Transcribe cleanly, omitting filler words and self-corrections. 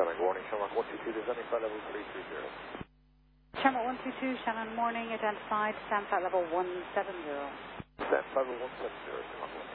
Shannon, good morning. Shannon 122, descending flight level 330. Shamrock 122, Shannon morning, identified, stand flight level 170. Stand flight level 170, Shannon.